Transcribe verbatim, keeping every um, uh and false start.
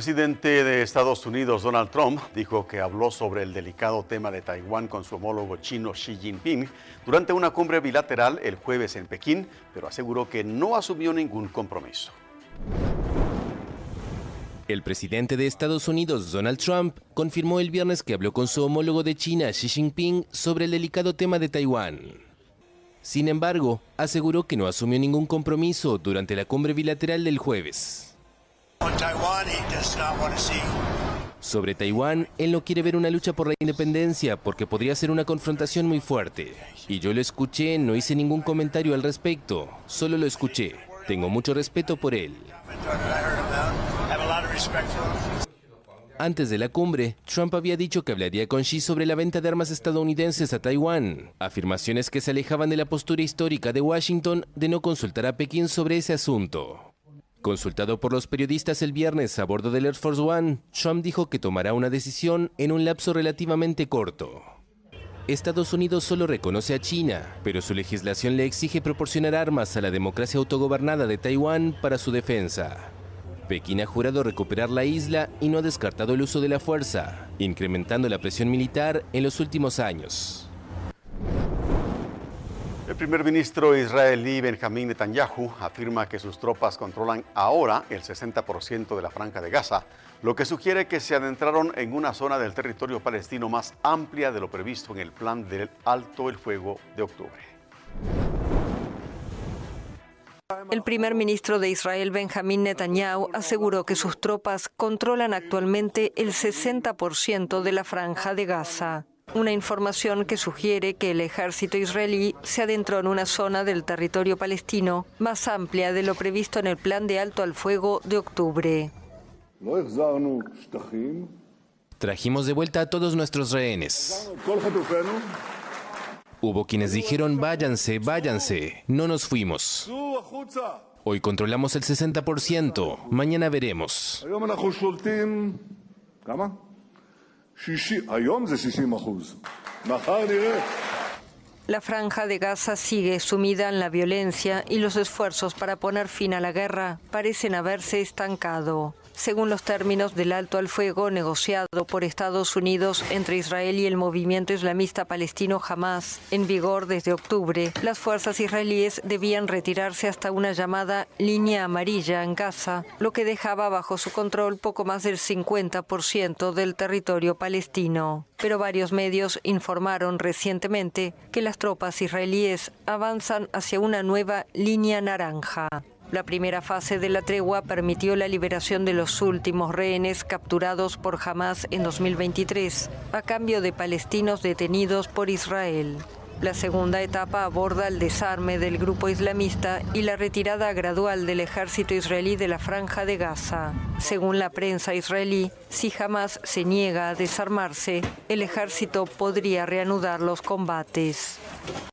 presidente de Estados Unidos, Donald Trump, dijo que habló sobre el delicado tema de Taiwán con su homólogo chino Xi Jinping durante una cumbre bilateral el jueves en Pekín, pero aseguró que no asumió ningún compromiso. El presidente de Estados Unidos, Donald Trump, confirmó el viernes que habló con su homólogo de China, Xi Jinping, sobre el delicado tema de Taiwán. Sin embargo, aseguró que no asumió ningún compromiso durante la cumbre bilateral del jueves. Sobre Taiwán, él no quiere ver una lucha por la independencia porque podría ser una confrontación muy fuerte. Y yo lo escuché, no hice ningún comentario al respecto, solo lo escuché. Tengo mucho respeto por él. Antes de la cumbre, Trump había dicho que hablaría con Xi sobre la venta de armas estadounidenses a Taiwán, afirmaciones que se alejaban de la postura histórica de Washington de no consultar a Pekín sobre ese asunto. Consultado por los periodistas el viernes a bordo del Air Force One, Trump dijo que tomará una decisión en un lapso relativamente corto. Estados Unidos solo reconoce a China, pero su legislación le exige proporcionar armas a la democracia autogobernada de Taiwán para su defensa. Pekín ha jurado recuperar la isla y no ha descartado el uso de la fuerza, incrementando la presión militar en los últimos años. El primer ministro israelí Benjamín Netanyahu afirma que sus tropas controlan ahora el sesenta por ciento de la Franja de Gaza, lo que sugiere que se adentraron en una zona del territorio palestino más amplia de lo previsto en el plan del alto el fuego de octubre. El primer ministro de Israel, Benjamín Netanyahu, aseguró que sus tropas controlan actualmente el sesenta por ciento de la Franja de Gaza. Una información que sugiere que el ejército israelí se adentró en una zona del territorio palestino más amplia de lo previsto en el plan de alto al fuego de octubre. Trajimos de vuelta a todos nuestros rehenes. Hubo quienes dijeron, váyanse, váyanse. No nos fuimos. Hoy controlamos el sesenta por ciento. Mañana veremos. La Franja de Gaza sigue sumida en la violencia y los esfuerzos para poner fin a la guerra parecen haberse estancado. Según los términos del alto al fuego negociado por Estados Unidos entre Israel y el movimiento islamista palestino Hamas, en vigor desde octubre, las fuerzas israelíes debían retirarse hasta una llamada línea amarilla en Gaza, lo que dejaba bajo su control poco más del cincuenta por ciento del territorio palestino. Pero varios medios informaron recientemente que las tropas israelíes avanzan hacia una nueva línea naranja. La primera fase de la tregua permitió la liberación de los últimos rehenes capturados por Hamas en dos mil veintitrés, a cambio de palestinos detenidos por Israel. La segunda etapa aborda el desarme del grupo islamista y la retirada gradual del ejército israelí de la Franja de Gaza. Según la prensa israelí, si Hamas se niega a desarmarse, el ejército podría reanudar los combates.